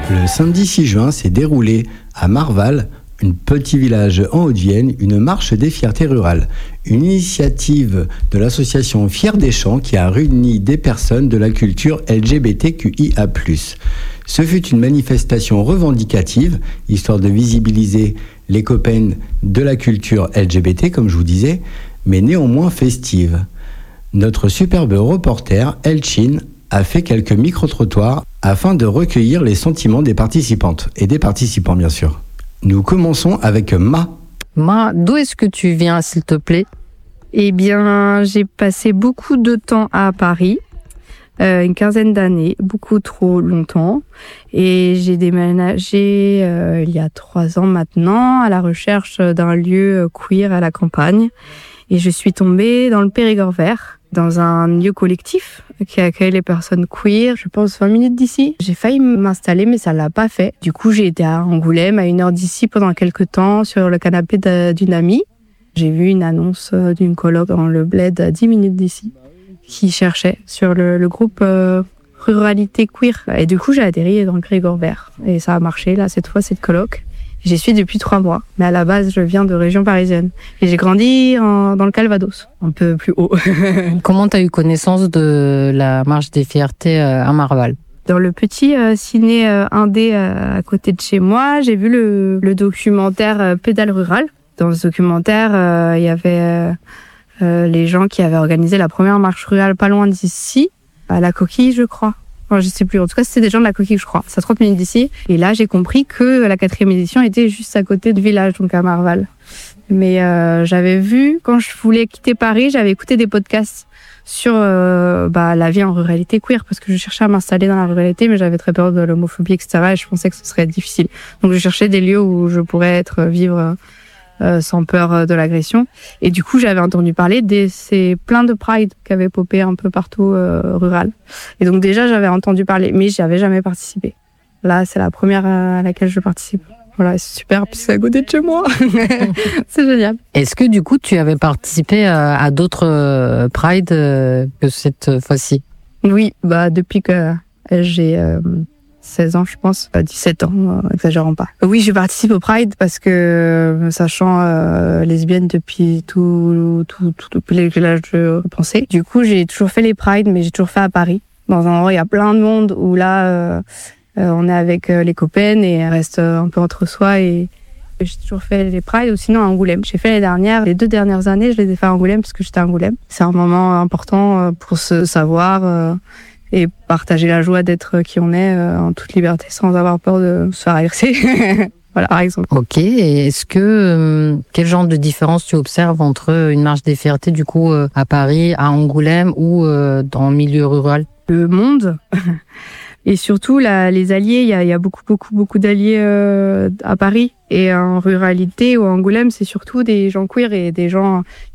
Le samedi 6 juin s'est déroulé à Marval, un petit village en Haute-Vienne, une marche des fiertés rurales. Une initiative de l'association Fiers des Champs qui a réuni des personnes de la culture LGBTQIA+. Ce fut une manifestation revendicative, histoire de visibiliser les copains de la culture LGBT, comme je vous disais, mais néanmoins festive. Notre superbe reporter, Elchin, a fait quelques micro-trottoirs afin de recueillir les sentiments des participantes et des participants, bien sûr. Nous commençons avec Ma. Ma, d'où est-ce que tu viens, s'il te plaît ? Eh bien, j'ai passé beaucoup de temps à Paris, une quinzaine d'années, beaucoup trop longtemps. Et j'ai déménagé il y a 3 ans maintenant à la recherche d'un lieu queer à la campagne. Et je suis tombée dans le Périgord vert, dans un lieu collectif qui accueille les personnes queer, je pense 20 minutes d'ici. J'ai failli m'installer, mais ça l'a pas fait. Du coup, j'ai été à Angoulême, à 1 heure d'ici, pendant quelques temps, sur le canapé d'une amie. J'ai vu une annonce d'une coloc dans le bled à 10 minutes d'ici, qui cherchait sur le groupe Ruralité Queer. Et du coup, j'ai atterri dans le Périgord vert. Et ça a marché, là, cette fois, cette coloc. J'y suis depuis 3 mois, mais à la base, je viens de région parisienne. Et j'ai grandi dans le Calvados, un peu plus haut. Comment tu as eu connaissance de la marche des fiertés à Marval ? Dans le petit ciné indé à côté de chez moi, j'ai vu le documentaire Pédale rurale. Dans ce documentaire, il y avait les gens qui avaient organisé la première marche rurale pas loin d'ici, à la Coquille, je crois. Enfin, je sais plus. En tout cas, c'était des gens de la Coquille, je crois. C'est à 30 minutes d'ici. Et là, j'ai compris que la 4e édition était juste à côté du village, donc à Marval. Mais j'avais vu, quand je voulais quitter Paris, j'avais écouté des podcasts sur la vie en ruralité queer, parce que je cherchais à m'installer dans la ruralité, mais j'avais très peur de l'homophobie, etc. Et je pensais que ce serait difficile. Donc, je cherchais des lieux où je pourrais vivre sans peur de l'agression. Et du coup, j'avais entendu parler ces plein de Pride qui avaient popé un peu partout rural. Et donc déjà, j'avais entendu parler, mais j'avais jamais participé. Là, c'est la première à laquelle je participe. Voilà, c'est super, puis c'est à côté de chez moi. C'est génial. Est-ce que du coup, tu avais participé à d'autres Pride que cette fois-ci ? Oui, depuis que j'ai 16 ans, je pense, 17 ans, exagérons pas. Oui, je participe au Pride parce que, sachant lesbienne depuis depuis l'âge de penser. Du coup, j'ai toujours fait les Prides, mais j'ai toujours fait à Paris, dans un endroit où il y a plein de monde, où là, on est avec les copaines et on reste un peu entre soi. Et j'ai toujours fait les Prides, ou sinon à Angoulême. J'ai fait les 2 dernières années, je les ai fait à Angoulême parce que j'étais à Angoulême. C'est un moment important pour se savoir et partager la joie d'être qui on est en toute liberté sans avoir peur de se faire agresser. Voilà, par exemple. Ok, et est-ce que quel genre de différence tu observes entre une marche des fiertés du coup à Paris, à Angoulême ou dans le milieu rural ? Le monde et surtout les alliés, il y a beaucoup d'alliés à Paris, et en ruralité ou à Angoulême, c'est surtout des gens queer et des gens